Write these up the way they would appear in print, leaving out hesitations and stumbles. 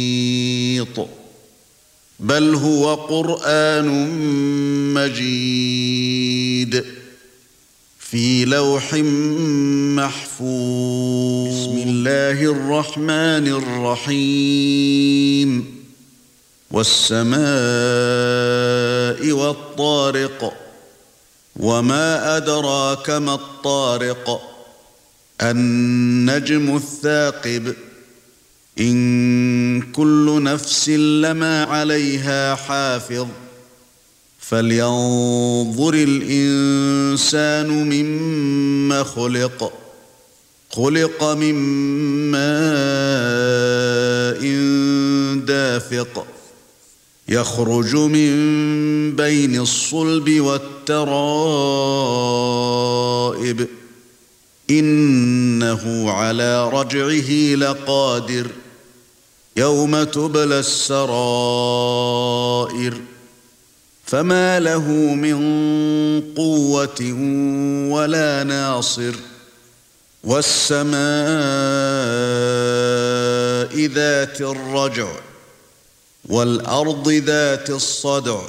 بل هو قرآن مجيد في لوح محفوظ. بسم الله الرحمن الرحيم. والسماء والطارق وما أدراك ما الطارق النجم الثاقب إن كل نفس لما عليها حافظ فلينظر الإنسان مما خلق من ماء دافق يخرج من بين الصلب والترائب إنه على رجعه لقادر يوم تبلى السرائر فما له من قوة ولا ناصر والسماء ذات الرجع والأرض ذات الصدع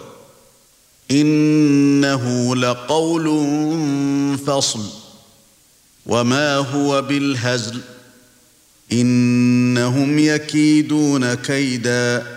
إنه لقول فصل وما هو بالهزل إنهم يكيدون كيدا